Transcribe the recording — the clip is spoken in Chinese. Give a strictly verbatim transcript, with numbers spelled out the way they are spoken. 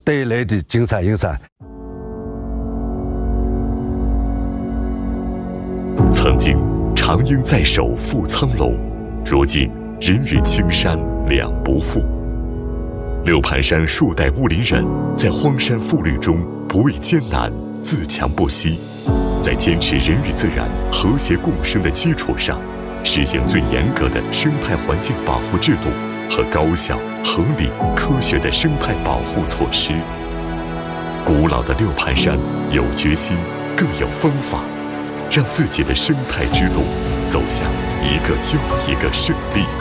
得来的金山银山。 曾经长鹰在手复苍龙，如今人与青山两不负。六盘山数代武林人在荒山富绿中不畏艰难，自强不息，在坚持人与自然和谐共生的基础上，实行最严格的生态环境保护制度和高效、合理、科学的生态保护措施。古老的六盘山有决心，更有方法，让自己的生态之路走向一个又一个胜利。